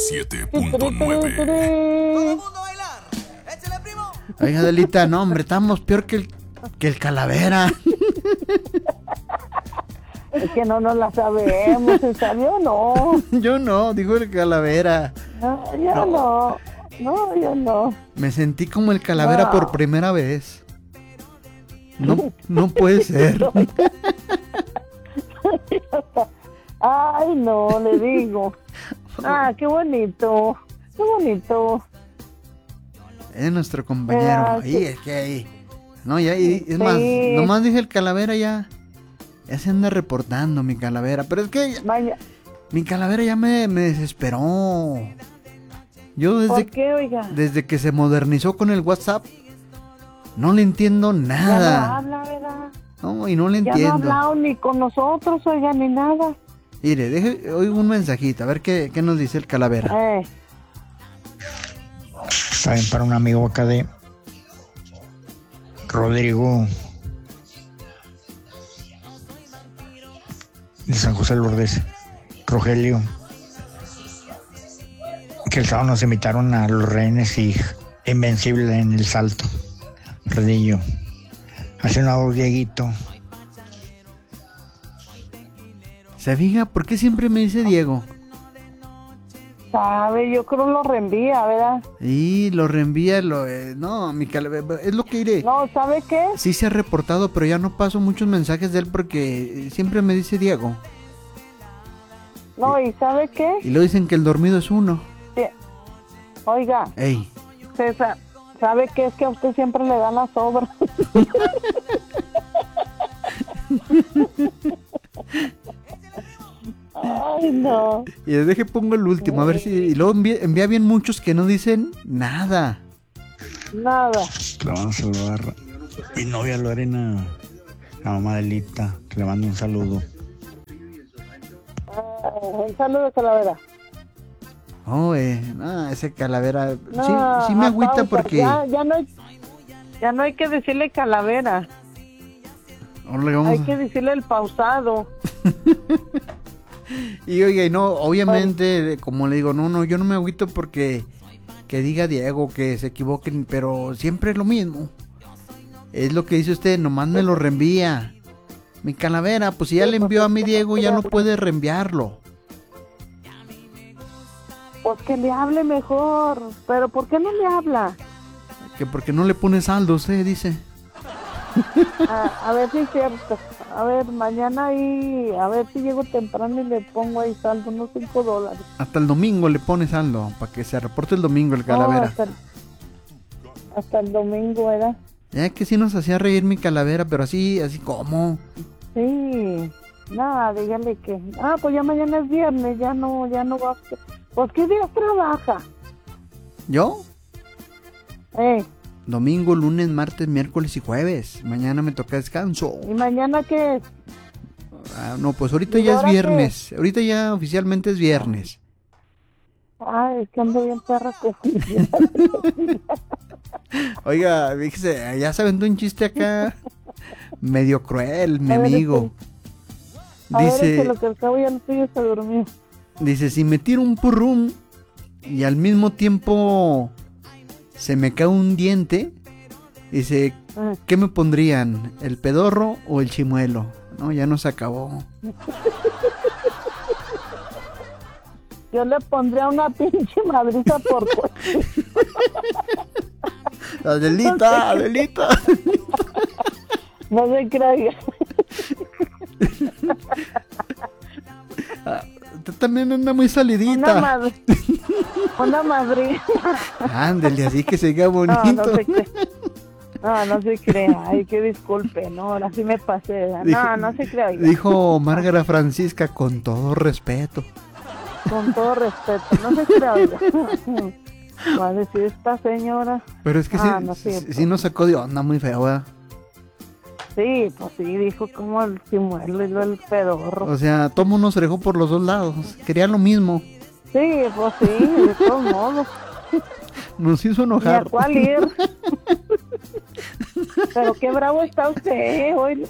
97.9. Oiga, Adelita, no, hombre, estamos peor que el Calavera. Es que no nos la sabemos, ¿se sabe o no? Yo no, dijo el Calavera. No, yo no. No, yo no. Me sentí como el Calavera por primera vez. No puede ser. Ay, no, le digo. Ah, qué bonito. Qué bonito. Es nuestro compañero. Ahí, es que ahí. No, ya, es más, nomás dije el Calavera ya se anda reportando mi Calavera. Pero es que mi Calavera ya me desesperó. Yo ¿Por qué, oiga? desde que se modernizó con el WhatsApp, no le entiendo nada. Ya no habla, ¿verdad? No, y no le entiendo. Ya no ha hablado ni con nosotros, oiga, ni nada. Mire, oigo un mensajito, a ver qué nos dice el Calavera. Saben, para un amigo acá de Rodrigo de San José Lourdes, Rogelio, que el sábado nos invitaron a los Rehenes y Invencible en el Salto, Redillo. Hace una voz Dieguito. ¿Se fija? ¿Por qué siempre me dice Diego? Sabe, yo creo lo reenvía, ¿verdad? Y lo reenvía, no, mi Calavera, es lo que iré. No, ¿sabe qué? Sí se ha reportado, pero ya no paso muchos mensajes de él porque siempre me dice Diego. No, ¿y sabe qué? Y lo dicen que el dormido es uno. Sí. Oiga. Ey. César, ¿sabe qué? Es que a usted siempre le dan las obras. Ay, no. Y desde que pongo el último, a ver si... Y luego envía bien muchos que no dicen nada. Nada. Le vamos a saludar mi novia Lorena, la mamá de Lita, que le mando un saludo. Un saludo, Calavera. Oh, no, ese Calavera... No, sí me agüita pausa. porque... Ya no hay que decirle Calavera. Hay que decirle el pausado. Y oiga, y no, obviamente, como le digo, no, yo no me agüito porque que diga Diego que se equivoquen, pero siempre es lo mismo. Es lo que dice usted, nomás me lo reenvía. Mi Calavera, pues si ya le envió a mi Diego, ya no puede reenviarlo. Pues que le hable mejor. Pero ¿por qué no le habla? Que porque no le pone saldo, usted dice. A ver si es cierto. A ver, mañana ahí, a ver si llego temprano y le pongo ahí saldo, unos $5. Hasta el domingo le pone saldo, para que se reporte el domingo el Calavera. Hasta el domingo, ¿verdad? Ya que sí nos hacía reír mi Calavera, pero así como. Sí, nada, dígale que... pues ya mañana es viernes, ya no va a... Pues ¿qué días trabaja? ¿Yo? Domingo, lunes, martes, miércoles y jueves. Mañana me toca descanso. ¿Y mañana qué es? No, pues ahorita ya es viernes. Ahorita ya oficialmente es viernes. Ay, es que ando bien perra que... Oiga, fíjese, ya se aventó un chiste acá medio cruel, mi amigo. Dice, lo que al cabo ya no estoy, se durmió. Dice, si me tiro un purrum y al mismo tiempo se me cae un diente, dice, ¿qué me pondrían? ¿El pedorro o el chimuelo? No, ya no se acabó. Yo le pondría una pinche madriza por Adelita. No se crea. Usted también anda muy salidita. Una madriza. Ándele, así que se diga bonito. No se crea. Ay, que disculpe, no, ahora sí me pasé. No se crea. Dijo Márgara Francisca con todo respeto. Con todo respeto, no se crea, oiga. Va a decir esta señora. Pero es que sí nos sacó de onda muy feo, ¿verdad? Sí, pues sí, dijo como el chimuelo y el pedorro. O sea, Tomo nos dejó por los dos lados. Quería lo mismo. Sí, pues sí, de todos modos. Nos hizo enojar. ¿Y a cuál ir? Pero qué bravo está usted, hoy.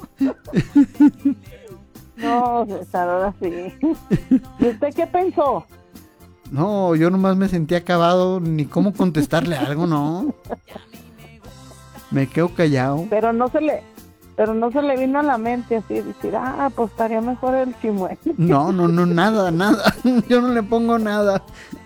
No, César, ahora sí. ¿Y usted qué pensó? No, yo nomás me sentí acabado, ni cómo contestarle algo, no. Me quedo callado. Pero no se le vino a la mente así decir, pues estaría mejor el chimuelo. No, nada. Yo no le pongo nada.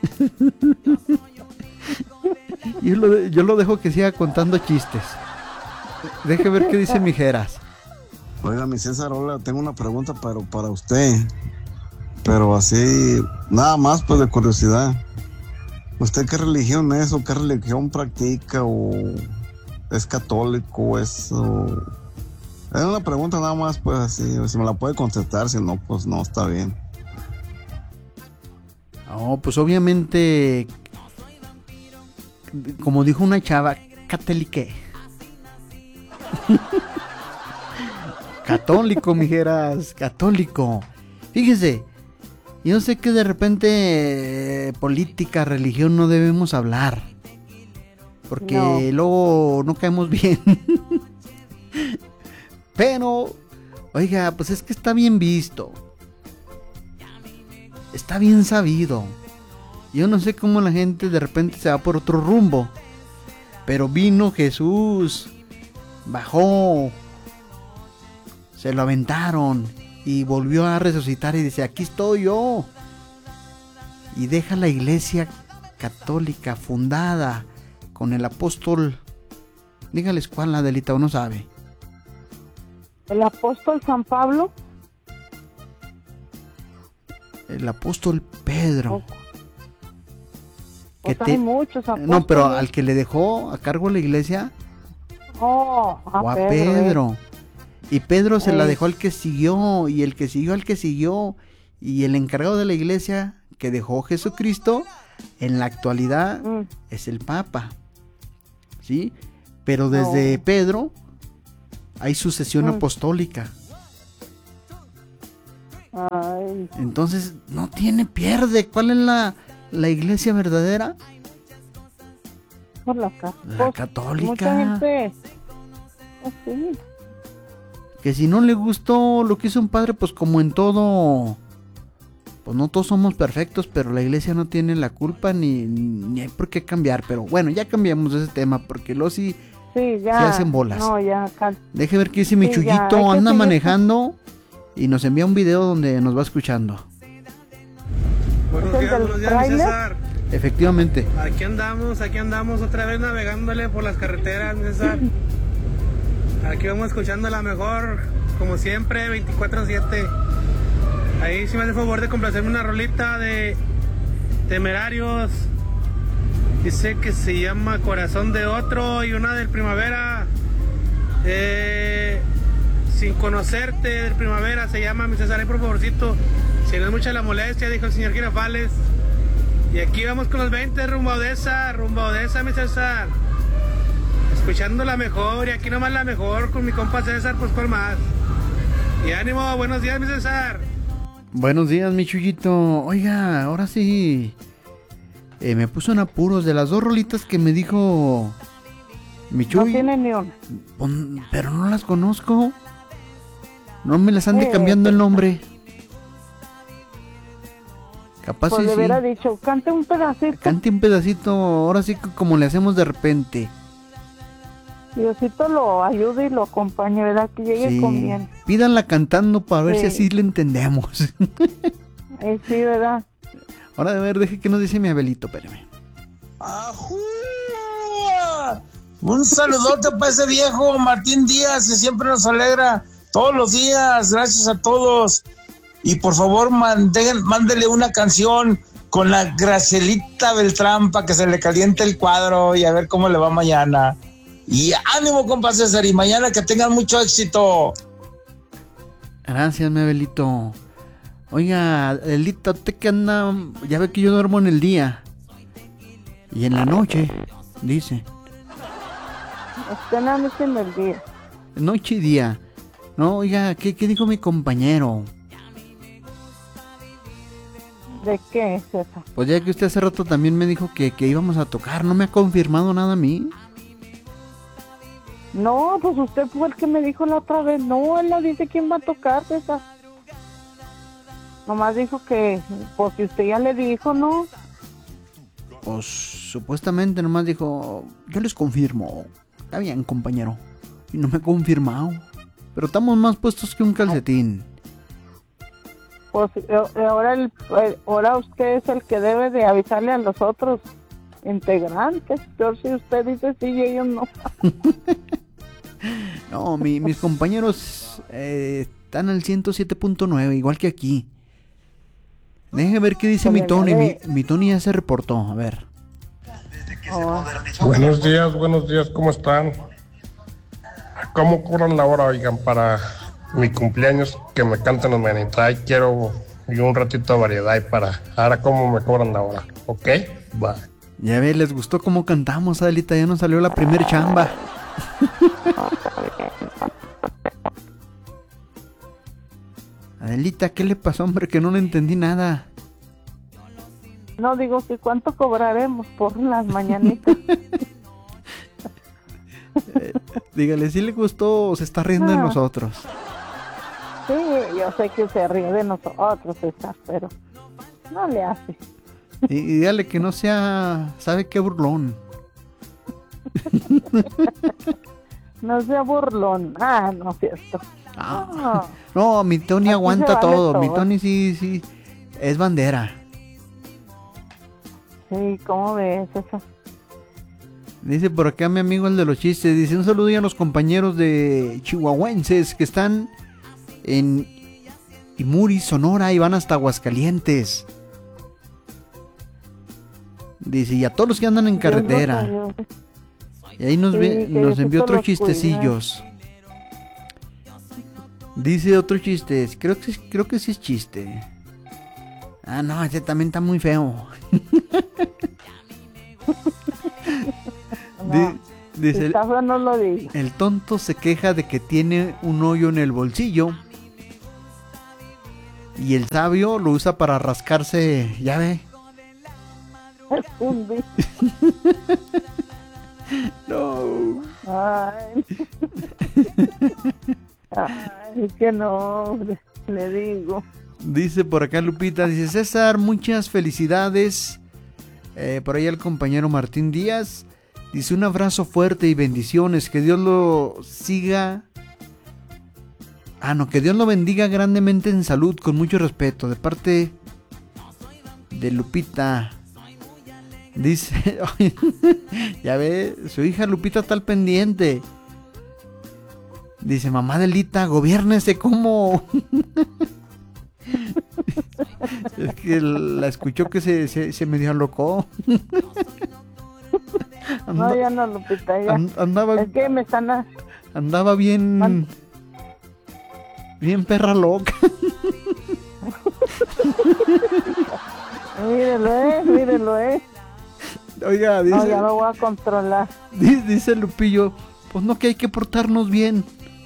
Yo lo dejo que siga contando chistes. Deje ver qué dice Mijeras. Oiga, mi César, hola, tengo una pregunta para usted. Pero así, nada más pues de curiosidad. ¿Usted qué religión es o qué religión practica o es católico es una pregunta nada más pues así, si me la puede contestar, si no pues no, está bien. No, pues obviamente, como dijo una chava, católique. Católico, Mijeras, católico. Fíjese, yo sé que de repente política, religión no debemos hablar, porque luego no caemos bien. Pero, oiga, pues es que está bien visto. Está bien sabido. Yo no sé cómo la gente de repente se va por otro rumbo. Pero vino Jesús, bajó, se lo aventaron y volvió a resucitar y dice, aquí estoy yo. Y deja la iglesia católica fundada con el apóstol. Dígales cuál, Adelita, uno sabe. El apóstol San Pablo. El apóstol Pedro. Hay muchos apóstoles. No, pero al que le dejó a cargo la iglesia. A Pedro. Y Pedro se la dejó al que siguió, y el que siguió al que siguió, y el encargado de la iglesia que dejó Jesucristo, en la actualidad es el Papa. ¿Sí? Pero desde Pedro hay sucesión apostólica. Ay. Entonces, no tiene pierde. ¿Cuál es la iglesia verdadera? Por la católica. Mucha gente. Sí. Que si no le gustó lo que hizo un padre, pues como en todo, pues no todos somos perfectos, pero la iglesia no tiene la culpa ni hay por qué cambiar. Pero bueno, ya cambiamos de ese tema, porque luego sí hacen bolas. No, ya. Deje ver qué dice mi Chuyito, anda manejando y nos envía un video donde nos va escuchando. Buenos días, mi César. Efectivamente. Aquí andamos otra vez navegándole por las carreteras, mi César. Aquí vamos escuchando la mejor, como siempre, 24/7. Ahí si me hace favor de complacerme una rolita de Temerarios. Dice que se llama Corazón de Otro, y una del Primavera. Sin conocerte, del Primavera se llama, mi César. Ahí por favorcito, si no es mucha la molestia, dijo el señor Girafales. Y aquí vamos con los 20 rumbo a Odessa, mi César. Escuchando la mejor, y aquí nomás la mejor con mi compa César, pues cuál más. Y ánimo, buenos días, mi César. Buenos días, mi Chuyito. Oiga, ahora sí me puso en apuros de las dos rolitas que me dijo mi Chuy. No tiene ni una. Pero no las conozco. No me las ande cambiando el nombre. Capaz pues sí, le hubiera dicho, cante un pedacito. Cante un pedacito, ahora sí como le hacemos de repente. Diosito lo ayude y lo acompañe, ¿verdad? Que llegue con bien. Pídanla cantando para ver si así le entendemos. Sí, ¿verdad? Ahora de ver, deje que nos dice mi Abelito, espérame. Un saludote para ese viejo Martín Díaz, que siempre nos alegra todos los días. Gracias a todos. Y por favor, mándele una canción con la Gracielita Beltrán para que se le caliente el cuadro y a ver cómo le va mañana. Y ánimo, compa César, y mañana que tengan mucho éxito. Gracias, mi Abelito. Oiga, Adelita, usted que anda, ya ve que yo duermo en el día y en la noche, dice. Usted nada más en el día. Noche y día. No, oiga, ¿qué dijo mi compañero? ¿De qué, César? Pues ya que usted hace rato también me dijo que íbamos a tocar, no me ha confirmado nada a mí. No, pues usted fue el que me dijo la otra vez. No, él no dice quién va a tocar, César. Nomás dijo que, pues si usted ya le dijo, ¿no? pues supuestamente nomás dijo, yo les confirmo. Está bien, compañero. Y no me ha confirmado. Pero estamos más puestos que un calcetín. Pues ahora usted es el que debe de avisarle a los otros integrantes. Pero si usted dice sí y ellos no. No, mis compañeros están al 107.9, igual que aquí. Déjeme ver qué dice mi Tony. Mi Tony ya se reportó, a ver. Buenos días, ¿cómo están? ¿Cómo cobran la hora, oigan, para mi cumpleaños que me canten los mañanitas? Ay, quiero yo un ratito de variedad y para ahora cómo me cobran la hora, ¿ok? Va. Ya ve, les gustó cómo cantamos, Adelita, ya nos salió la primer chamba. Adelita, ¿qué le pasó, hombre? Que no le entendí nada. No, digo que cuánto cobraremos por las mañanitas. Dígale, si le gustó o se está riendo de nosotros. Sí, yo sé que se ríe de nosotros, César, pero no le hace. Y dígale que no sea, ¿sabe qué burlón? No sea burlón. Ah, no es cierto. No, mi Tony aquí aguanta vale todo. Mi Tony sí, es bandera. Sí, ¿cómo ves eso? Dice por acá mi amigo el de los chistes. Dice un saludo a los compañeros de chihuahuenses que están en Imuri, Sonora y van hasta Aguascalientes. Dice, y a todos los que andan en carretera. Y ahí nos envió otros chistecillos. Dice otro chiste. Creo que sí es chiste. Ah, no, ese también está muy feo. Dice, no lo digo. El tonto se queja de que tiene un hoyo en el bolsillo. Y el sabio lo usa para rascarse, ya ve. No. Ay, que no, le digo. Dice por acá Lupita, dice César, muchas felicidades. Por ahí el compañero Martín Díaz. Dice un abrazo fuerte y bendiciones. Que Dios lo siga. Que Dios lo bendiga grandemente en salud, con mucho respeto. De parte de Lupita. Dice, ya ve, su hija Lupita está al pendiente. Dice, mamá Adelita, gobiérnese como. Es que la escuchó que se medio alocó. No, ya no, Lupita, ya. Andaba, es que me están andaba bien perra loca. Mírelo. Oiga, dice, no, ya lo voy a controlar. Dice Lupillo, pues no, que hay que portarnos bien.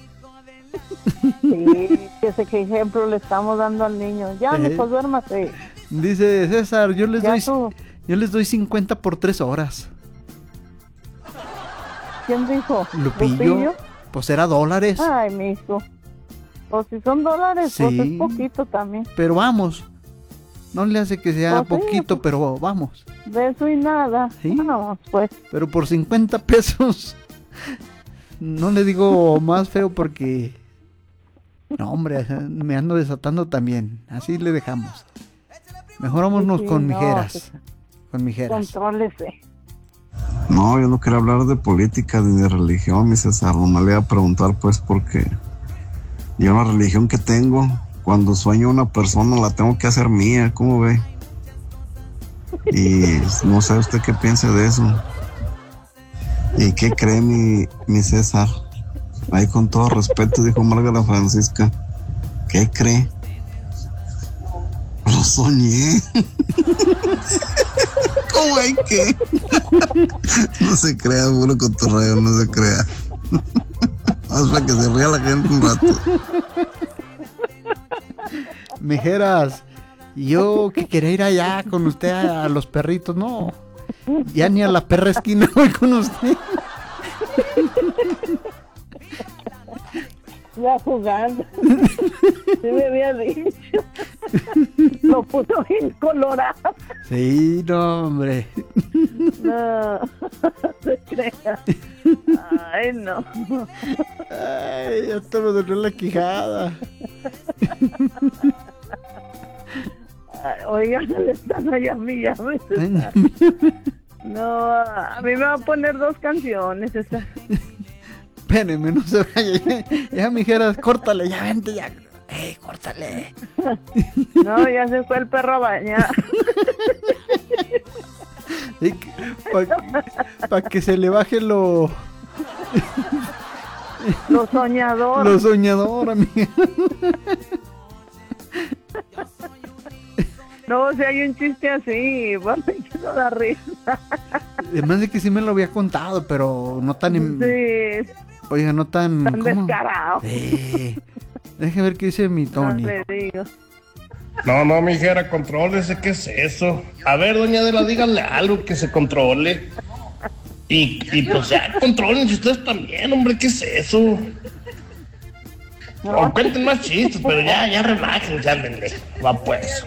Sí, qué ejemplo le estamos dando al niño. Ya, pues duérmase. Dice César, yo les doy 50 por 3 horas. ¿Quién dijo? Lupillo. Pues era $. Ay, mijo. Pues si son $, sí, pues es poquito también. Pero vamos. No le hace que sea pues poquito, sí, pero vamos. De eso y nada. ¿Sí? Vamos, pues. Pero por 50 pesos. No le digo más feo porque... No, hombre, me ando desatando también. Así le dejamos. Mejor vámonos sí, con no, mijeras. Pues, con mijeras. Contrólese. No, yo no quería hablar de política ni de religión, mi César. Nomás le iba a preguntar, pues, porque yo la religión que tengo, cuando sueño una persona, la tengo que hacer mía, ¿cómo ve? Y no sé usted qué piensa de eso. ¿Y qué cree mi César? Ahí con todo respeto, dijo Márgara Francisca. ¿Qué cree? Lo soñé. ¿Cómo hay que? No se crea, puro cotorreo, no se crea. Más para que se ría la gente un rato. Mijeras, yo que quería ir allá con usted a los perritos, no. Ya ni a la perra esquina voy con usted. Ya jugando. Sí me había dicho. Lo puso bien colorado. Sí, no, hombre. No, se crea. Ay, no. Ay, ya te me dolió la quijada. Oiga, le están allá a mí, ya me César. No, a mí me va a poner 2 canciones, César. Espérenme, no se vaya. Ya, mijeras, córtale, ya vente, ya. Córtale. No, ya se fue el perro a bañar. Para que se le baje lo soñador. Lo soñador, amiga. No, si hay un chiste así, bueno, me quiero dar risa. Además de que sí me lo había contado, pero no tan... Sí. Oiga, no tan... Tan descarado. Deje ver qué dice mi Tony. No le digo. No, mijera, contrólese, ¿qué es eso? A ver, doña Adela, díganle algo que se controle. Y pues ya, contrólense ustedes también, hombre, ¿qué es eso? O cuenten más chistes, pero ya relajen, ya ándale. Va pues.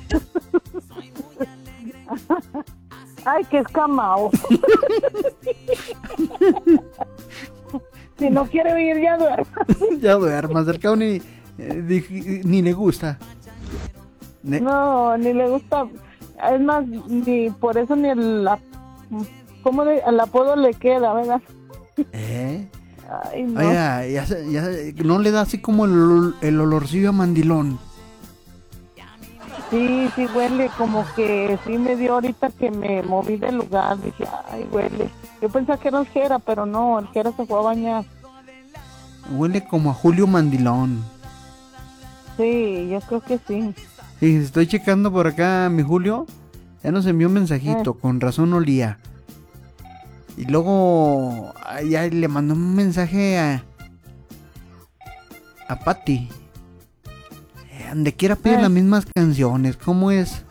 Ay, qué escamao. Si no quiere oír, ya duerma. Ya duermas, del cabo ni le gusta. No, ni le gusta. Es más, ni por eso ni el apodo le queda, ¿verdad? Ay, no. Oiga, ya no le da así como el olorcillo a mandilón. Sí, huele, como que sí me dio ahorita que me moví del lugar. Dije, ay, huele. Yo pensaba que era el Jera, pero no, el Jera se fue a bañar. Huele como a Julio Mandilón. Sí, yo creo que sí. Sí, estoy checando por acá, mi Julio. Ya nos envió un mensajito, con razón olía. Y luego ya le mandó un mensaje a Pati. Donde quiera pide las mismas canciones, ¿cómo es?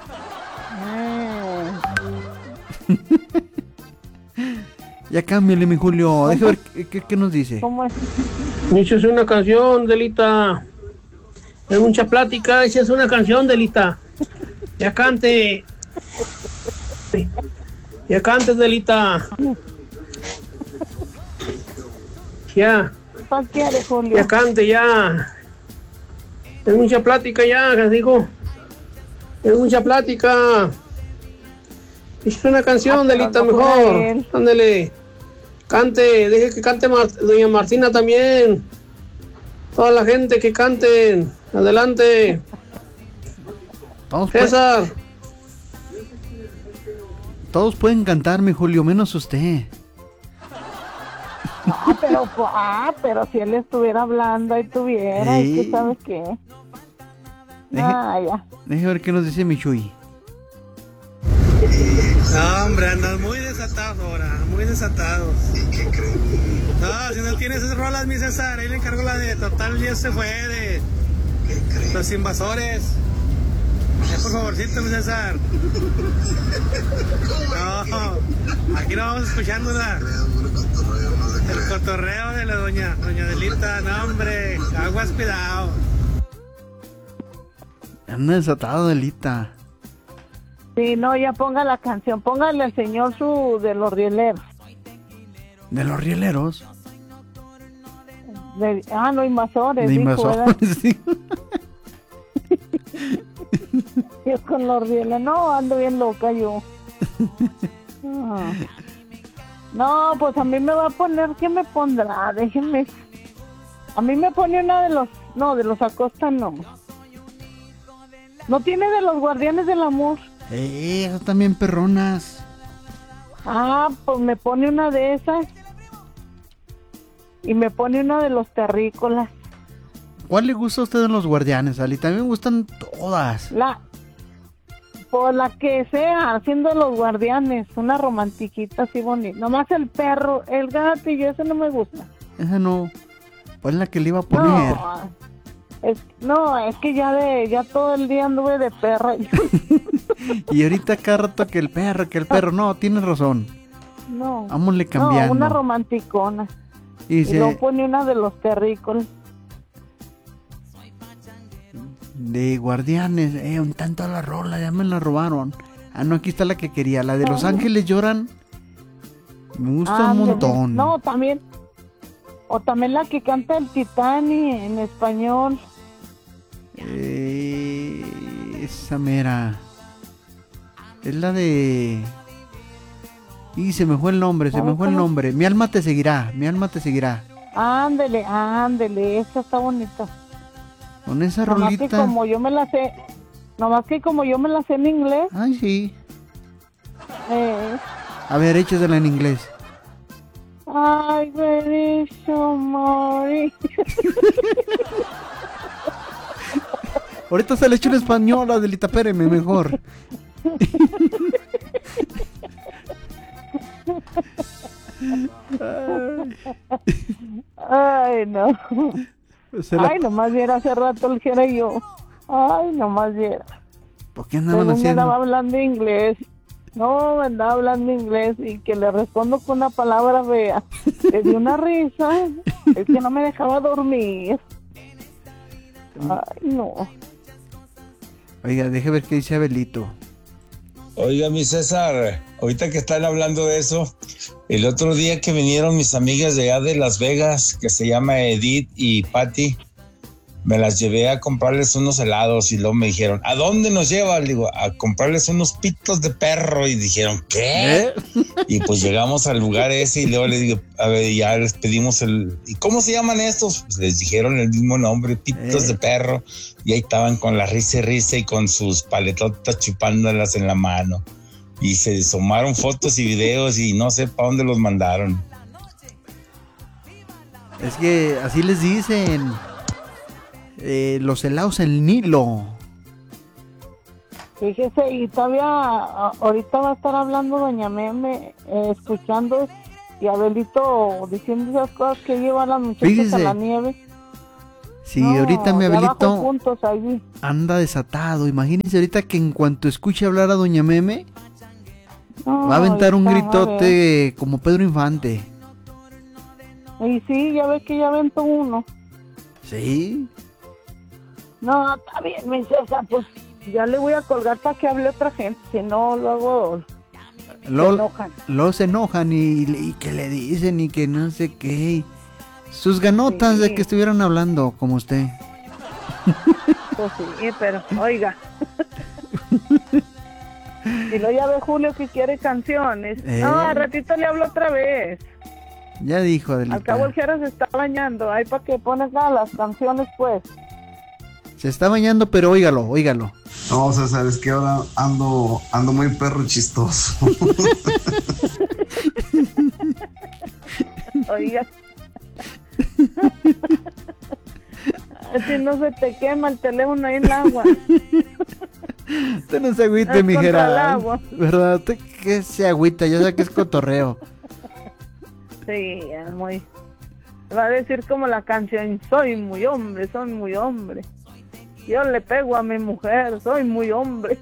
Ya cámbiale, mi Julio, deja ver qué nos dice. ¿Cómo es? Es una canción, Delita. Es mucha plática, esa es una canción, Delita. Ya cante. Ya cante, Delita. Ya. ¿Cuál quiere, Julio? Ya cante, ya. Es mucha plática ya, que digo. Es mucha plática. Es una canción, Delita, mejor. Ándale. Cante, deje que cante doña Martina también. Toda la gente que canten. Adelante. César. Todos pueden cantar, mi Julio, menos usted. Pero si él estuviera hablando y tuviera, ¿y qué sabes qué? Ya. Deje ver qué nos dice mi Chuy. No, hombre, andan muy desatados ahora, muy desatados. No, si no tienes esas rolas, mi César, ahí le encargo la de Total, ya se fue, de Los Invasores. Por favorcito, mi César. No, aquí no vamos escuchándola. El cotorreo de la doña Delita, no, hombre, aguas, cuidado. Anda desatado, Delita. Sí, no, ya ponga la canción, póngale al señor su de los rieleros. ¿De los rieleros? No, invasores. De invasores, sí. Yo con los rieles, no, ando bien loca yo. No, pues a mí me va a poner, ¿qué me pondrá? Déjenme. A mí me pone una de los Acosta, no. ¿No tiene de los Guardianes del Amor? Esas también perronas. Pues me pone una de esas. Y me pone una de los Terrícolas. ¿Cuál le gusta a usted de los Guardianes, Ali? También me gustan todas. Por la que sea, haciendo los Guardianes, una romantiquita así bonita. Nomás el perro, el gato y eso no me gusta. Esa no. ¿Cuál es la que le iba a poner? Es que ya todo el día anduve de perra. Y ahorita cada rato que el perro, no, tienes razón. No. Vámonos cambiando. No, una romanticona. Y luego pone una de los Terrícolas. De Guardianes, un tanto a la rola, ya me la robaron. Ah, no, aquí está la que quería. La de Los Ángeles Lloran. Me gusta un montón. No, también. O también la que canta el Titanic en español. Esa mera. Es la de... Y se me fue el nombre, Mi alma te seguirá, mi alma te seguirá. Ándele, esa está bonita. Con esa Nomás rolita. que como yo me la sé en inglés. Ay, sí. A ver, échasela en inglés. Ay, very sorry. Ahorita se le echo en español, Adelita, espéreme, mejor. Ay, no. Ay, nomás viera hace rato el Jera y yo. Ay, nomás viera. ¿Por qué andaban Según haciendo? andaba hablando inglés. No, andaba hablando inglés y que le respondo con una palabra fea. Le di una risa. Es que no me dejaba dormir. Ay, no. Oiga, deje ver qué dice Abelito. Oiga, mi César, ahorita que están hablando de eso, el otro día que vinieron mis amigas de allá de Las Vegas, que se llama Edith y Patty, me las llevé a comprarles unos helados y luego me dijeron, ¿a dónde nos llevas? Le digo, a comprarles unos pitos de perro. Y dijeron, ¿qué? Y pues llegamos al lugar ese y luego les digo, a ver, ya les pedimos ¿y cómo se llaman estos? Pues les dijeron el mismo nombre, pitos de perro. Y ahí estaban con la risa y con sus paletotas chupándolas en la mano. Y se tomaron fotos y videos y no sé para dónde los mandaron. Es que así les dicen. Los helados en Nilo. Fíjese, y todavía ahorita va a estar hablando doña Meme, escuchando, y Abelito diciendo esas cosas que llevan las muchachas. Fíjese. A la nieve. Sí, No, ahorita mi ya bajó Abelito puntos allí. anda desatado. Imagínense ahorita que en cuanto escuche hablar a doña Meme, No, va a aventar un está, gritote como Pedro Infante. Y sí, ya ve que ya aventó uno. Sí. No, está bien, mi César, pues ya le voy a colgar para que hable otra gente, si no, luego se enojan. Luego se enojan y que le dicen y que no sé qué. Sus ganotas Sí. de que estuvieran hablando como usted. Pues sí, pero, oiga. Y luego ya ve Julio que quiere canciones. No, al ratito le hablo otra vez. Ya dijo, Adelita. Al cabo el Jera se está bañando, ahí para que pones las canciones, pues. Se está bañando, pero óigalo. No, César, es que ahora ando muy perro chistoso. Oiga. Si no se te quema el teléfono ahí en el agua. Usted no se agüite, Es mi contra el Jera. agua. ¿Verdad? Usted que se agüita, ya sé que es cotorreo. Sí, es muy... Va a decir como la canción, soy muy hombre. Yo le pego a mi mujer, soy muy hombre.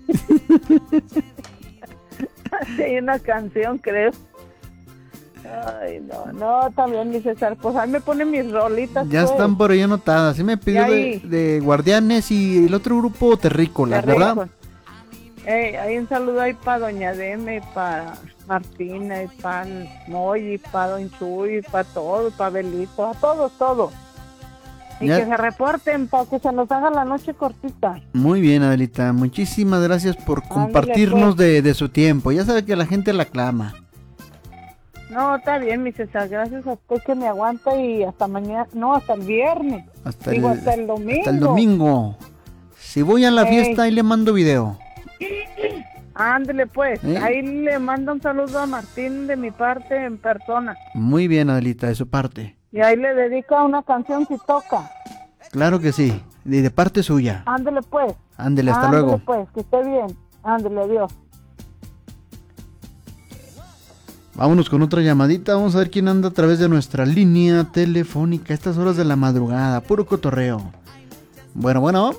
Así hay una canción, creo. Ay, no, también mi César, pues ahí me ponen mis rolitas. Ya pues. están por ahí anotadas. Sí me pidió ahí? de Guardianes y el otro grupo Terrícolas, ¿verdad? Rico. Hay un saludo ahí para Doña Deme, para Martina, y para Moy, y para Don Chuy, y para todos, para Belito, a todos. Y Ya. que se reporten para que se nos haga la noche cortita. Muy bien, Adelita. Muchísimas gracias por compartirnos pues. de su tiempo. Ya sabe que la gente la aclama. No, está bien, mi César, gracias a usted que me aguanta y hasta mañana, no, hasta el viernes. Hasta Digo, el hasta el domingo. Hasta el domingo. Si voy a la Ey. fiesta, ahí le mando video. Ándele pues, ¿Eh? ahí le mando un saludo a Martín de mi parte en persona. Muy bien, Adelita, de su parte. Y ahí le dedica una canción si toca. Claro que sí. De parte suya. Ándele pues. Ándele, hasta luego. Pues, que esté bien. Ándele, adiós. Vámonos con otra llamadita. Vamos a ver quién anda a través de nuestra línea telefónica a estas horas de la madrugada. Puro cotorreo. Bueno. Bueno,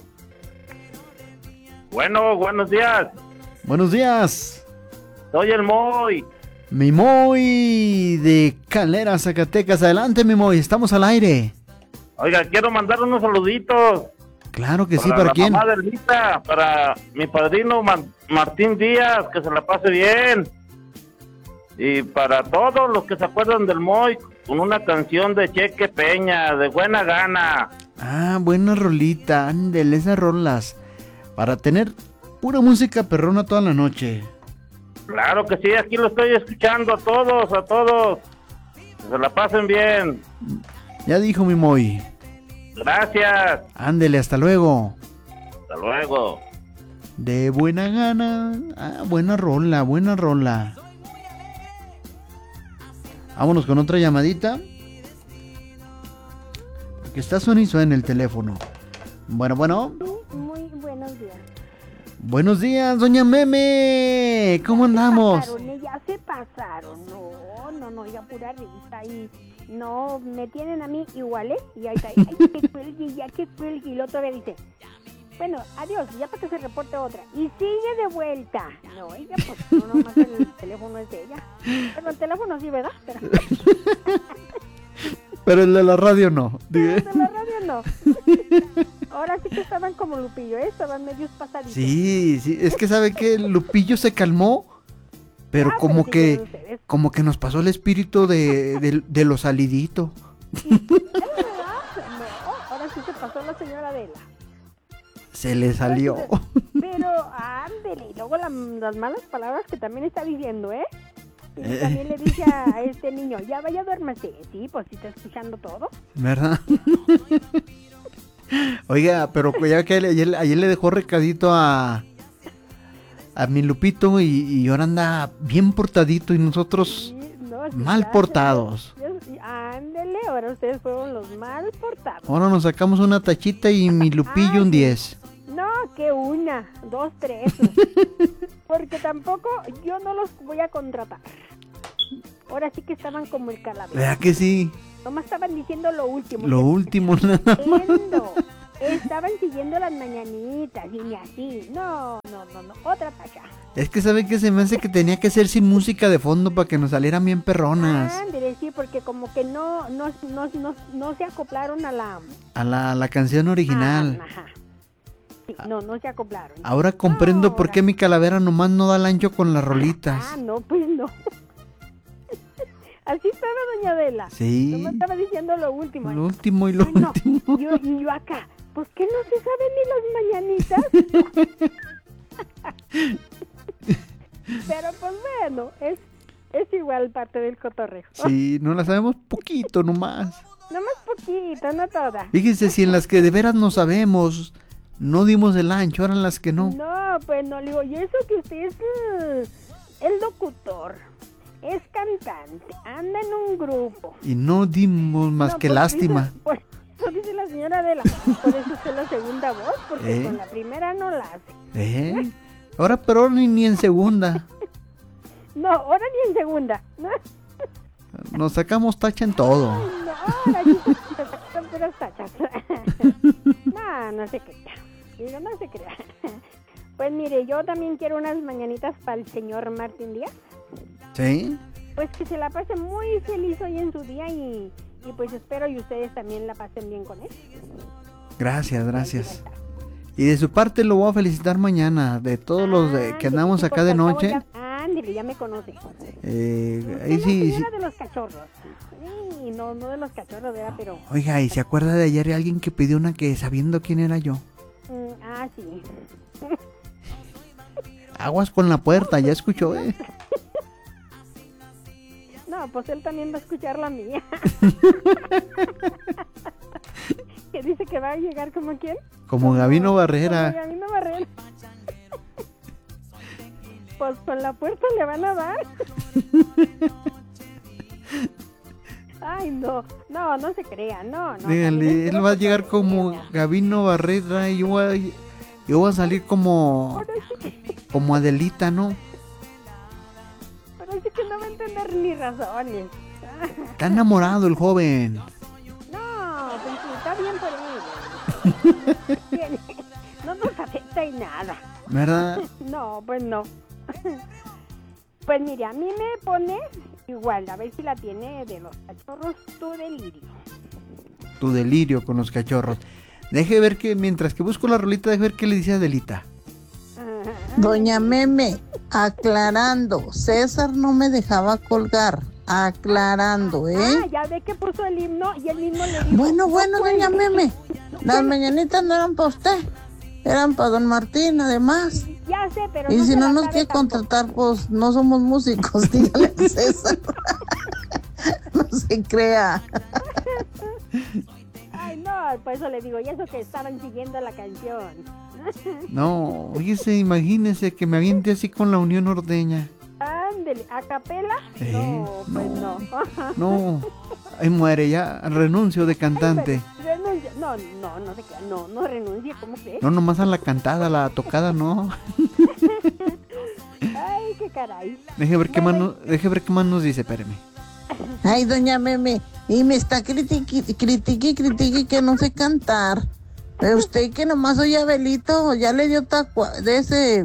buenos días. Buenos días. Soy el Moy. Mi Moy de Calera, Zacatecas. Adelante, mi Moy. Estamos al aire. Oiga, quiero mandar unos saluditos. Claro que sí, ¿para la quién? Mamá de Elvita, para mi padrino Martín Díaz, que se la pase bien. Y para todos los que se acuerdan del Moy, con una canción de Cheque Peña, de Buena Gana. Ah, buena rolita, ándele, esas rolas. Para tener pura música perrona toda la noche. Claro que sí, aquí lo estoy escuchando a todos. Que se la pasen bien. Ya dijo mi Moy. Gracias. Ándele, hasta luego. Hasta luego. De buena gana. Ah, buena rola, buena rola. Vámonos con otra llamadita. Porque está suena y suena el teléfono. Bueno. Muy buenos días. Buenos días, doña Meme. ¿Cómo andamos? Ya se pasaron. No, ya pura risa. Y no, me tienen a mí igual, ¿eh? Y ahí está, ay, que cuelgue. Y el otro le dice, bueno, adiós, ya para que se reporte otra. Y sigue de vuelta. No, ella, pues, no, nomás el teléfono es de ella. Pero el teléfono sí, ¿verdad? Pero el de la radio no. Pero el de la radio no. Ahora sí que estaban como Lupillo, ¿eh? Estaban medios pasaditos. Sí, es que sabe que Lupillo se calmó, pero como que nos pasó el espíritu de lo salidito. No, ahora sí se pasó la señora Adela. Se le salió. Pero ándele, y luego las malas palabras que también está diciendo, ¿eh? Y también le dice a este niño, ya vaya a duérmase. Sí, pues sí está escuchando todo. ¿Verdad? Oiga, pero ya que ayer le dejó recadito a mi Lupito y ahora anda bien portadito y nosotros mal portados. Ándele, ahora ustedes fueron los mal portados. Ahora nos sacamos una tachita y mi Lupillo un 10. No, que 1, 2, 3. Porque tampoco yo no los voy a contratar. Ahora sí que estaban como el calavera. ¿Verdad que sí? Nomás estaban diciendo lo último. Lo último nada más. Estaban siguiendo las mañanitas y ni así. No, otra tacha. Es que sabe que se me hace que tenía que ser sin música de fondo para que nos salieran bien perronas. Ándale, sí, porque como que no se acoplaron a la canción original. Ajá. Sí, no se acoplaron. Ahora comprendo por qué mi calavera nomás no da el ancho con las rolitas. No, pues no. Así estaba doña Adela. Sí. Nomás estaba diciendo lo último. Lo último. Yo acá, pues que no se saben ni las mañanitas. Pero pues bueno, es igual parte del cotorreo. Sí, no la sabemos poquito nomás. Nomás poquito, no toda. Fíjese, si en las que de veras no sabemos, no dimos el ancho, ahora en las que no. No, pues no, le digo, y eso que usted es el locutor, es cantante, anda en un grupo. Y no dimos más que pues lástima. Pues eso dice la señora Adela, por eso es la segunda voz, porque con la primera no la hace. Ahora, pero ni en segunda. No, ahora ni en segunda. Nos sacamos tacha en todo. Ay, no, ahora sí se sacan puras tachas. No se crea. Digo, no se crea. Pues mire, yo también quiero unas mañanitas para el señor Martín Díaz. ¿Sí? Pues que se la pase muy feliz hoy en su día y pues espero y ustedes también la pasen bien con él. Gracias. Y de su parte lo voy a felicitar mañana, de todos los que andamos acá de noche. Ándale, ya me conoce. Ahí sí. Era de los cachorros. Sí, no de los cachorros, era, pero... Oiga, ¿y se acuerda de ayer alguien que pidió una que sabiendo quién era yo? Sí. Aguas con la puerta, ya escuchó, No, pues él también va a escuchar la mía. ¿Qué dice que va a llegar como quién? Como Gabino Barrera. Como Gabino Barrera. Pues con la puerta le van a dar. Ay, no se crea, no. Dígale, él va a llegar como Gabino Barrera y yo voy a salir como Adelita, ¿no? Pero sí que no va a entender ni razones. Está enamorado el joven. No, pues sí, está bien por él. No nos afecta en nada. ¿Verdad? No, pues no. Pues mire, a mí me pone igual, a ver si la tiene de los cachorros, Tu Delirio. Tu Delirio con los cachorros. Deje ver que, mientras que busco la rolita, deje ver qué le dice Adelita. Doña Meme, aclarando, César no me dejaba colgar, aclarando, Ah, ya ve que puso el himno y el himno le dijo... Bueno, doña Meme, las mañanitas no eran para usted, eran para don Martín, además. Ya sé, pero Y si no se la nos sabe quiere tampoco. contratar, pues no somos músicos, dígale a César. No se crea. Ay, no, por eso le digo, y eso que estaban siguiendo la canción. No, oye, imagínese que me aviente así con la Unión Norteña. Ándele, ¿a capela? No, pues no. No, ahí muere ya, renuncio de cantante. Renuncia. No se queda, no renuncie, ¿cómo crees? No, nomás a la cantada, a la tocada, no. Ay, qué caray. Deje ver qué más nos dice, espérame. Ay, doña Meme, y me está critique que no sé cantar. Pero usted que nomás oye a Abelito, ya le dio de ese...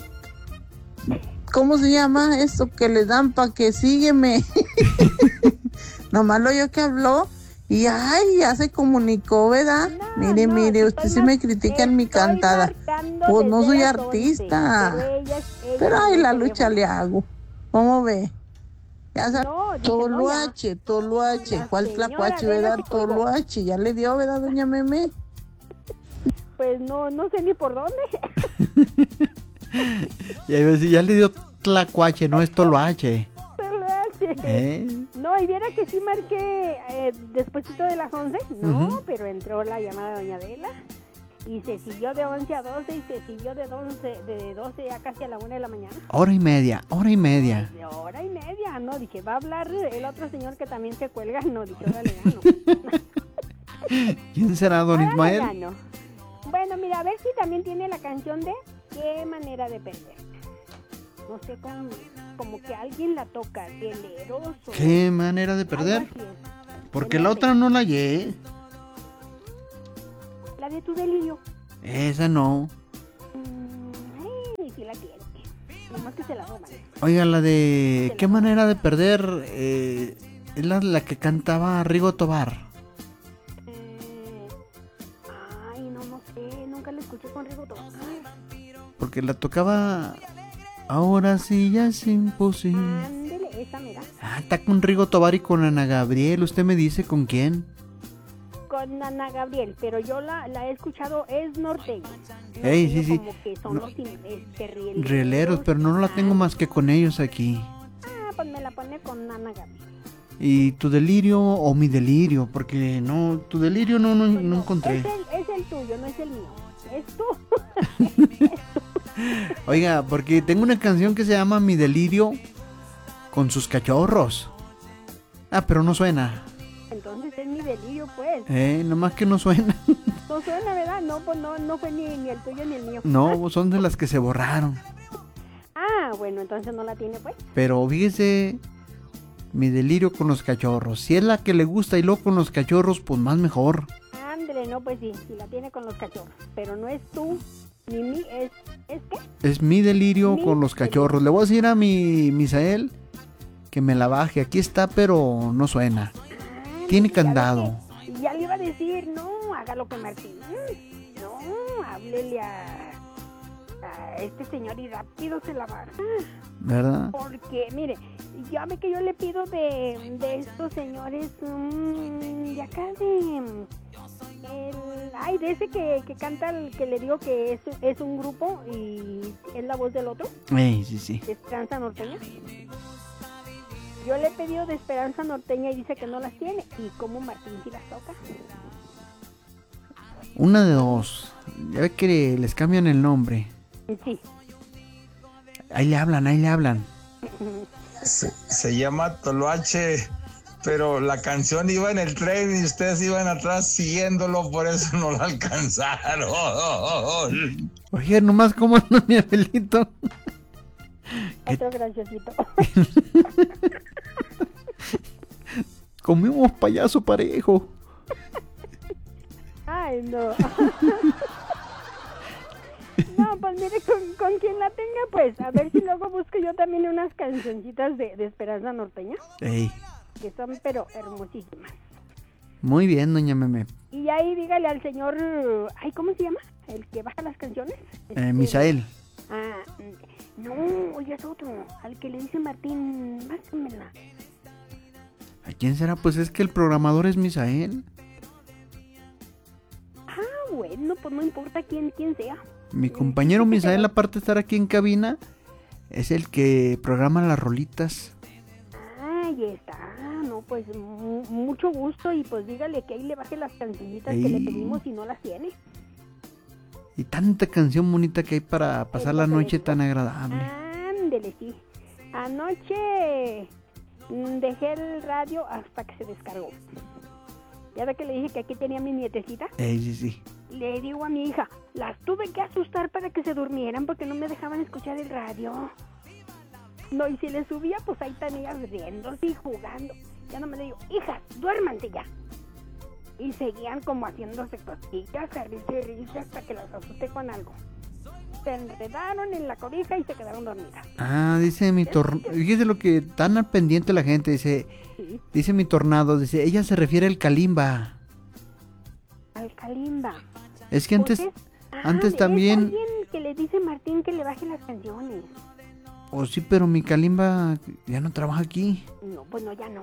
¿Cómo se llama eso que le dan para que sígueme? Nomás lo oyó que habló y ay, ya se comunicó, ¿verdad? Mire, usted sí me critica en mi cantada. Pues no soy artista. Pero ay, la lucha le hago. ¿Cómo ve? Ya sabe, Toloache. ¿Cuál tlacuache, verdad? Toloache, ya le dio, ¿verdad, doña Meme? Pues no sé ni por dónde. Ya le dio tlacuache, no es toloache. No, y viera que sí marqué despuésito de las 11. No, pero entró la llamada de doña Adela. Y se siguió de 11 a 12 y se siguió de 12 a casi a la 1 de la mañana. Hora y media. De hora y media, no, dije, va a hablar el otro señor que también se cuelga. No, dije, órale, ya no. ¿Quién será, don Ismael? Ya no. Bueno, mira, a ver si también tiene la canción de Qué manera de perder. No sé, como que alguien la toca, Gueleroso. ¿Qué manera de perder? Porque la otra no la hallé. La de Tu Delirio. Esa no. Ay, sí la tiene. Nomás que se la roban. Oiga, la de ¿Qué manera de perder? Es la que cantaba Rigo Tobar. Ay, no sé, nunca la escuché con Rigo Tobar. Porque la tocaba Ahora sí ya es imposible. Ándele, esa mera. Ah, está con Rigo Tobar y con Ana Gabriel. ¿Usted me dice con quién? Con Ana Gabriel, pero yo la he escuchado, es norteña. Ey, sí. Como que son los rieleros, pero no la tengo más que con ellos aquí. Ah, pues me la pone con Ana Gabriel. ¿Y Tu Delirio o Mi Delirio? Porque no, Tu Delirio no encontré. Es el tuyo, no es el mío. Es tú. Oiga, porque tengo una canción que se llama Mi Delirio con sus cachorros. Ah, pero no suena. Entonces es Mi Delirio, pues. Nomás que no suena. No suena, ¿verdad? No, pues no fue ni el tuyo ni el mío. No, son de las que se borraron. Ah, bueno, entonces no la tiene, pues. Pero fíjese, Mi Delirio con los cachorros. Si es la que le gusta y luego con los cachorros, pues más mejor. Ándale, no, pues sí, si la tiene con los cachorros. Pero no es tú, ni mi, ¿es qué? Es Mi Delirio con los cachorros. Le voy a decir a mi Misael que me la baje. Aquí está, pero no suena. Tiene candado. Ya le iba a decir, no, hágalo con Martín. No, háblele a este señor y rápido se la va. ¿Verdad? Porque, mire, ya ve que yo le pido de estos señores de acá de ese que canta, que le digo que es un grupo y es la voz del otro. Sí. De Esperanza Norteña. Yo le he pedido de Esperanza Norteña y dice que no las tiene. ¿Y cómo Martín sí las toca? Una de dos. Ya ve que les cambian el nombre. Sí. Ahí le hablan. Se llama Toloache, pero la canción iba en el tren y ustedes iban atrás siguiéndolo, por eso no la alcanzaron. Oye, nomás cómo anda mi Abelito. Otro graciosito. Comimos payaso parejo. Ay, no. No, pues mire, con quien la tenga, pues, a ver si luego busco yo también unas cancioncitas de Esperanza Norteña. Ey. Que son, pero hermosísimas. Muy bien, doña Meme. Y ahí dígale al señor, ay, ¿cómo se llama? El que baja las canciones. Misael. No, oye, es otro, al que le dice Martín, máximela. ¿A quién será? Pues es que el programador es Misael. Bueno, pues no importa quién sea. Mi compañero Misael, aparte de estar aquí en cabina, es el que programa las rolitas. Ahí está, no, pues mucho gusto y pues dígale que ahí le baje las cancioncitas que le pedimos y no las tiene. Y tanta canción bonita que hay para pasar la noche tan agradable. Ándele, sí. Anoche dejé el radio hasta que se descargó. Ya ve que le dije que aquí tenía mi nietecita. Sí. Le digo a mi hija, las tuve que asustar para que se durmieran porque no me dejaban escuchar el radio. No, y si le subía, pues ahí tenían riéndose y jugando. Ya no me digo, hijas, duérmanse ya. Y seguían como haciéndose cosquillas, a risa y risa hasta que las asusté con algo. Se enredaron en la cobija y se quedaron dormidas. Dice mi tornado. Fíjese lo que tan al pendiente la gente dice. Sí. Dice mi tornado, dice, ella se refiere al kalimba. Al kalimba. Es que antes, antes también. Es alguien que le dice Martín que le baje las canciones. Oh, sí, pero mi kalimba ya no trabaja aquí. No, pues no, ya no.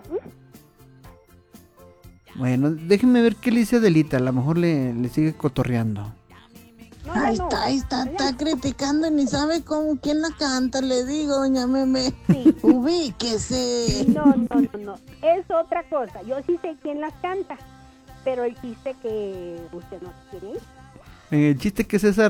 Bueno, déjenme ver qué le dice Adelita. A lo mejor le sigue cotorreando. No, ahí está criticando y ni sabe quién la canta, le digo, doña Meme. Sí. Ubíquese. No, es otra cosa. Yo sí sé quién las canta, pero el chiste que usted no quiere. El chiste que César,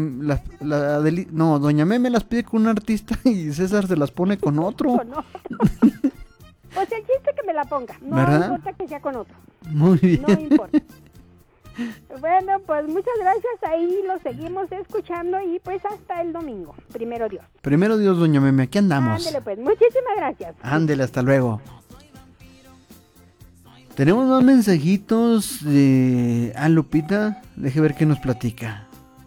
doña Meme las pide con un artista y César se las pone con otro. Con otro. O sea, el chiste que me la ponga. No ¿verdad? importa que sea con otro. Muy bien. No importa. Bueno, pues muchas gracias. Ahí lo seguimos escuchando y pues hasta el domingo. Primero Dios. Primero Dios, doña Meme, aquí andamos. Ándele pues, muchísimas gracias. Ándele, hasta luego. Tenemos más mensajitos de... Lupita, deje ver qué nos platica.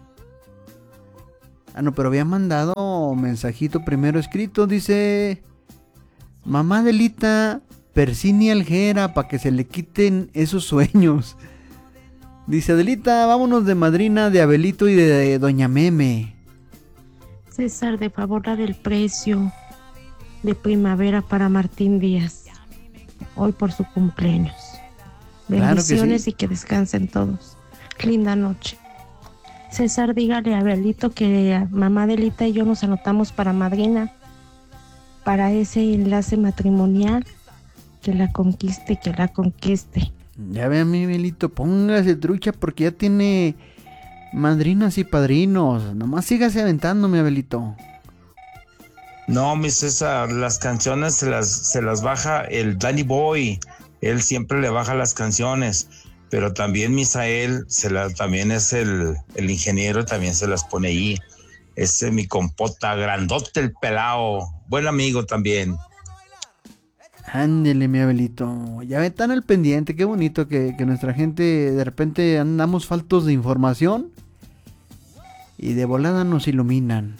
No, pero había mandado mensajito primero escrito, dice... Mamá Adelita, persini aljera para que se le quiten esos sueños. Dice Adelita, vámonos de madrina de Abelito y de doña Meme. César, de favor, la del precio de primavera para Martín Díaz. Hoy por su cumpleaños. Bendiciones, claro que sí. Y que descansen todos. Linda noche. César, dígale a Abelito que mamá Adelita y yo nos anotamos para madrina, para ese enlace matrimonial. Que la conquiste, que la conquiste. Ya ve a mi Abelito, póngase trucha porque ya tiene madrinas y padrinos. Nomás sígase aventando, mi Abelito. No, mi César, las canciones se las baja el Danny Boy. Él siempre le baja las canciones. Pero también Misael, también es el ingeniero, también se las pone ahí. Ese mi compota, grandote el pelao. Buen amigo también. Ándele, mi Abelito. Ya ve tan al pendiente, qué bonito que nuestra gente de repente andamos faltos de información y de volada nos iluminan.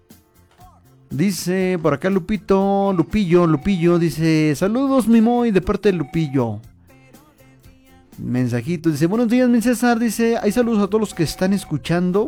Dice por acá Lupillo, dice, saludos mi Moy de parte de Lupillo. Mensajito, dice, buenos días mi César, dice, hay saludos a todos los que están escuchando.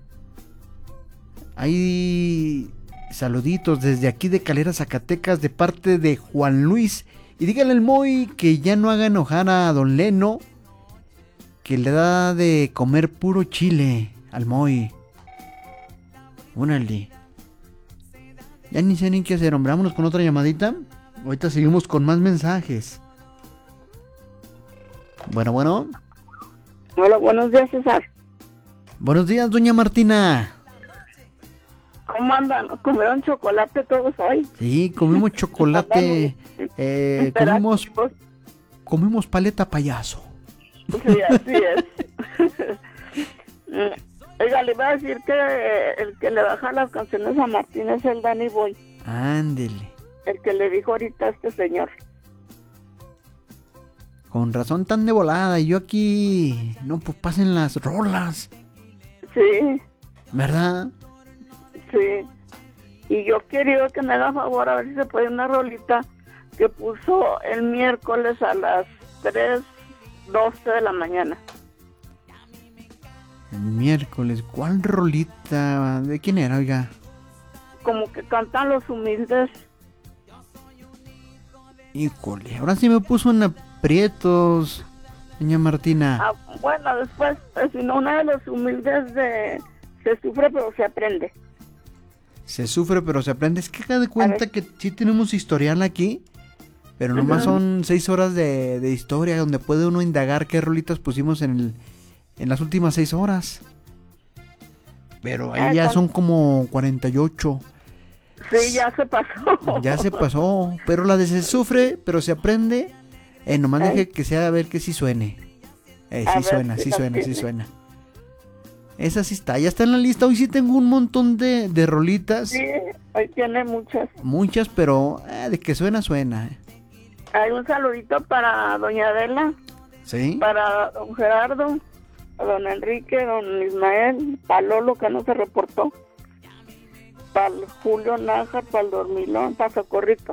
Hay saluditos desde aquí de Calera, Zacatecas, de parte de Juan Luis. Y dígale al Moy que ya no haga enojar a don Leno, que le da de comer puro chile al Moy. Únale. Ya ni sé ni qué hacer, hombre. Vámonos con otra llamadita. Ahorita seguimos con más mensajes. Bueno. Hola, buenos días, César. Buenos días, doña Martina. ¿Cómo andan? ¿Comieron chocolate todos hoy? Sí, comimos chocolate. Comimos paleta payaso. Sí, así es. Oiga, le iba a decir que el que le baja las canciones a Martín es el Danny Boy. Ándele. El que le dijo ahorita a este señor. Con razón tan de volada. Y yo aquí... No, pues pasen las rolas. Sí. ¿Verdad? Sí. Y yo quería que me haga favor a ver si se puede una rolita que puso el miércoles a las 3 12 de la mañana. El miércoles. ¿Cuál rolita? ¿De quién era, oiga? Como que cantan Los Humildes. Híjole, ahora sí me puso en aprietos, doña Martina. Ah, bueno, después, si no, una de Los Humildes de Se sufre pero se aprende. Se sufre pero se aprende. Es que haga de cuenta que sí tenemos historial aquí, pero nomás son 6 horas de historia donde puede uno indagar qué rolitas pusimos en las últimas 6 horas. Pero ahí ya son como 48. Sí, ya se pasó. Ya se pasó. Pero la de Se sufre pero se aprende, nomás deje que sea a ver que sí suene. Sí suena, sí suena, sí suena. Esa sí está, ya está en la lista. Hoy sí tengo un montón de rolitas. Sí, hoy tiene muchas. Muchas, pero de que suena, suena. Hay un saludito para doña Adela. Sí. Para don Gerardo, a don Enrique, don Ismael, para Lolo que no se reportó. Para Julio Nájar, para el Dormilón, para Socorrito.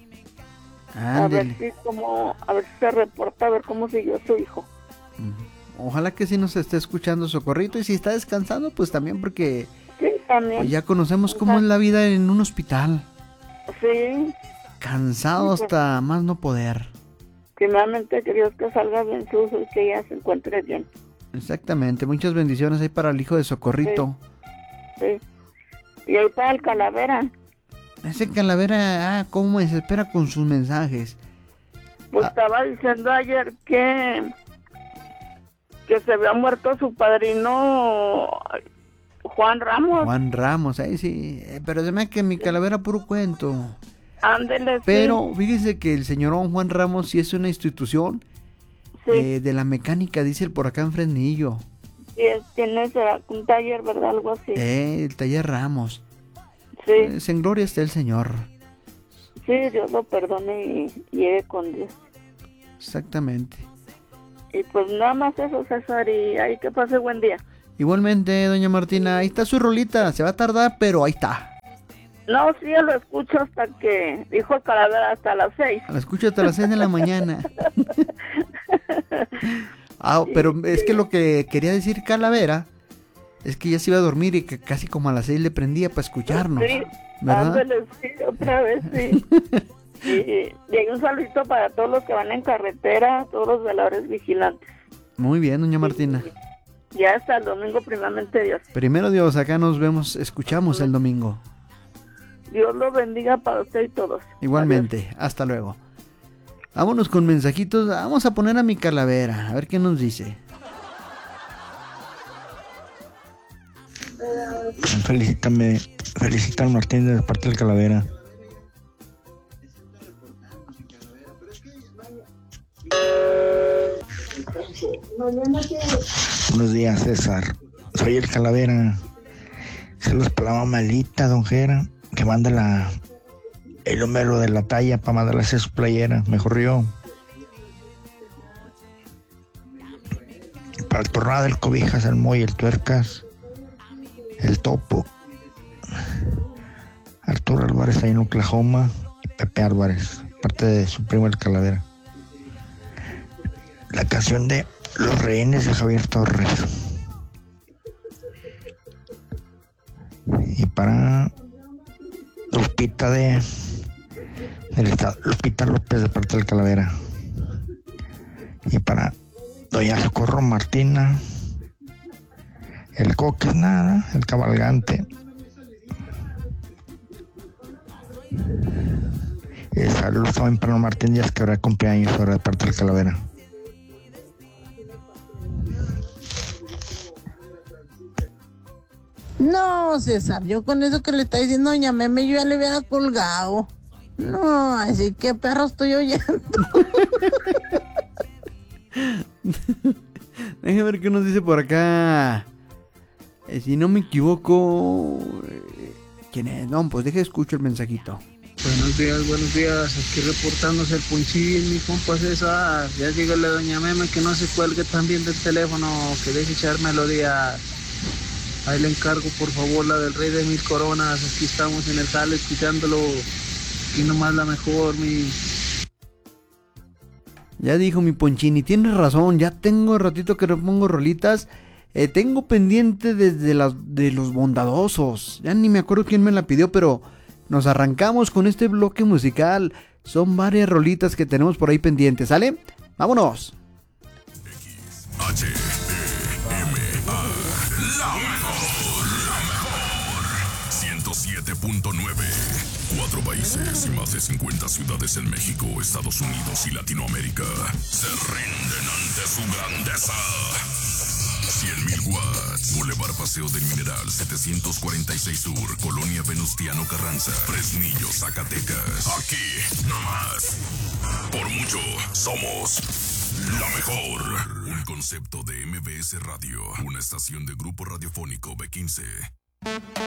A ver si se reporta, a ver cómo siguió su hijo. Ojalá que sí nos esté escuchando Socorrito, y si está descansando, pues también, porque sí, también. Pues ya conocemos cómo es la vida en un hospital. Sí. Cansado hasta más no poder. Primeramente que Dios que salga bien su uso y que ella se encuentre bien. Exactamente, muchas bendiciones ahí para el hijo de Socorrito. Sí. Y ahí para el Calavera. Ese Calavera, cómo me desespera con sus mensajes. Pues estaba diciendo ayer que se había muerto su padrino Juan Ramos. Juan Ramos, ahí sí. Pero se me hace que mi Calavera puro cuento. Ándele. Pero fíjese que el señor Juan Ramos sí es una institución de la mecánica, dice el por acá en Fresnillo. Sí, tiene un taller, ¿verdad? Algo así. El taller Ramos. Sí. En gloria está el señor. Sí, Dios lo perdone y llegue con Dios. Exactamente. Y pues nada más eso, César, y ahí que pase buen día. Igualmente, doña Martina, ahí está su rolita, se va a tardar, pero ahí está. No, sí, yo lo escucho hasta que dijo el Calavera, hasta las 6. La escucho hasta las 6 de la mañana. Pero es que lo que quería decir Calavera es que ya se iba a dormir y que casi como a las 6 le prendía para escucharnos. Sí, ¿verdad? ándale, sí, otra vez, sí. Y hay un saludito para todos los que van en carretera, todos los veladores vigilantes. Muy bien, doña Martina. Ya hasta el domingo, primeramente Dios. Primero Dios, acá nos vemos, escuchamos el domingo. Dios lo bendiga para usted y todos. Igualmente, adiós. Hasta luego. Vámonos con mensajitos. Vamos a poner a mi Calavera, a ver qué nos dice. Felicítame Martín de parte del Calavera. Buenos días, César. Soy el Calavera. Saludos para la mamalita, don Jera, que manda el número de la talla para mandarle a hacer su playera. Mejor yo. Para el Tornado del Cobijas, el Moy, el Tuercas, el Topo, Arturo Álvarez ahí en Oklahoma y Pepe Álvarez, parte de su primo el Calavera. La canción de Los Rehenes de Javier Torres. Y para Lupita Lupita López de parte del Calavera. Y para doña Socorro Martina, el Coques nada, el Cabalgante. Y saludos también para Martín Díaz, que ahora cumpleaños ahora de parte del Calavera. No, César, yo con eso que le está diciendo doña Meme, yo ya le hubiera colgado. No, así que perro estoy oyendo. Déjame ver qué nos dice por acá. Si no me equivoco, ¿quién es? No, pues deje escucho el mensajito. Buenos días, aquí reportándose el Punchín, mi compa César. Ya dígale a doña Meme que no se cuelgue también del teléfono, que deje echar melodía. Ahí le encargo por favor la del Rey de Mil Coronas. Aquí estamos en el jale escuchándolo. Aquí nomás la mejor, mi... Ya dijo mi Ponchini, tienes razón, ya tengo ratito que no pongo rolitas. Tengo pendiente desde de los bondadosos. Ya ni me acuerdo quién me la pidió, pero nos arrancamos con este bloque musical. Son varias rolitas que tenemos por ahí pendientes, ¿sale? ¡Vámonos! H-E-M-A, la mejor, 107.9. 4 países y más de 50 ciudades en México, Estados Unidos y Latinoamérica se rinden ante su grandeza. 100.000 watts, Boulevard Paseo del Mineral, 746 Sur, Colonia Venustiano Carranza, Fresnillo, Zacatecas. Aquí, nomás. Por mucho, somos la mejor. Un concepto de MBS Radio, una estación de Grupo Radiofónico B15.